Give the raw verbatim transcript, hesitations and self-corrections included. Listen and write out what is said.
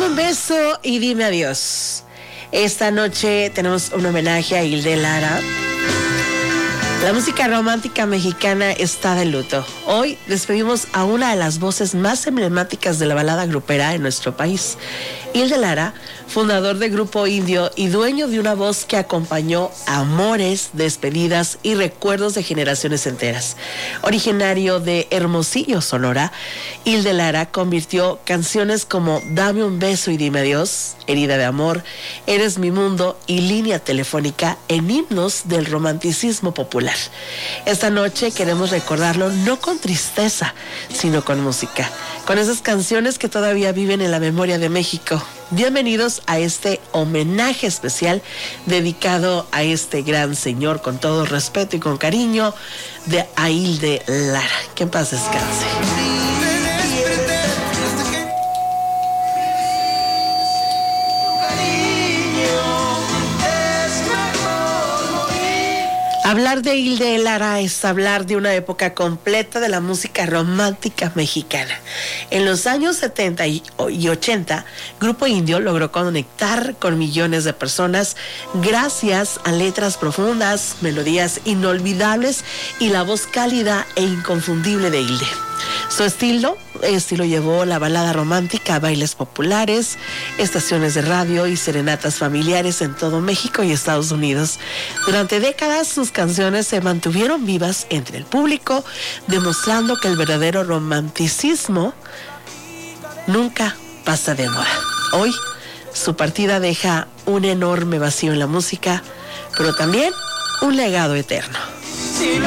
un beso y dime adiós. Esta noche tenemos un homenaje a Hilde Lara. La música romántica mexicana está de luto. Hoy despedimos a una de las voces más emblemáticas de la balada grupera en nuestro país. Hilde Lara, fundador de Grupo Indio y dueño de una voz que acompañó amores, despedidas y recuerdos de generaciones enteras. Originario de Hermosillo, Sonora, Hilde Lara convirtió canciones como Dame un beso y dime adiós, Herida de amor, Eres mi mundo y Línea telefónica en himnos del romanticismo popular. Esta noche queremos recordarlo no con tristeza, sino con música, con esas canciones que todavía viven en la memoria de México. Bienvenidos a este homenaje especial dedicado a este gran señor, con todo respeto y con cariño, de a Hilde Lara. Que en paz descanse. Hablar de Hilde Lara es hablar de una época completa de la música romántica mexicana. En los años setenta y ochenta, Grupo Indio logró conectar con millones de personas gracias a letras profundas, melodías inolvidables y la voz cálida e inconfundible de Hilde. Su estilo, estilo llevó la balada romántica a bailes populares, estaciones de radio y serenatas familiares en todo México y Estados Unidos. Durante décadas sus canciones se mantuvieron vivas entre el público, demostrando que el verdadero romanticismo nunca pasa de moda. Hoy, su partida deja un enorme vacío en la música, pero también un legado eterno.